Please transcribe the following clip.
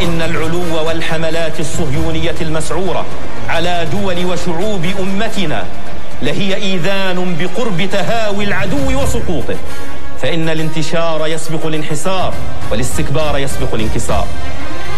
فإن العلو والحملات الصهيونية المسعورة على دول وشعوب أمتنا لهي إيذان بقرب تهاوي العدو وسقوطه، فإن الانتشار يسبق الانحسار والاستكبار يسبق الانكسار.